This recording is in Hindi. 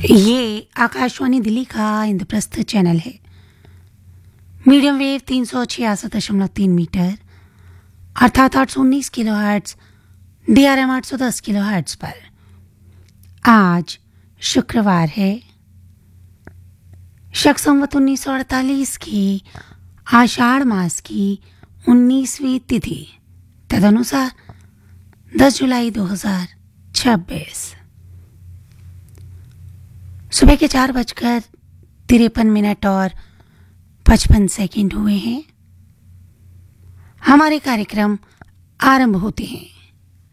ये आकाशवाणी दिल्ली का इंद्रप्रस्थ चैनल है। मीडियम वेव 366.3 मीटर अर्थात 819 kilo hertz DRM 810 kilo hertz पर आज शुक्रवार है। शक संवत 1948 की आषाढ़ मास की 19वीं तिथि तदनुसार 10 जुलाई 2026 सुबह के 4:53 और 55 हुए हैं। हमारे कार्यक्रम आरंभ होते हैं।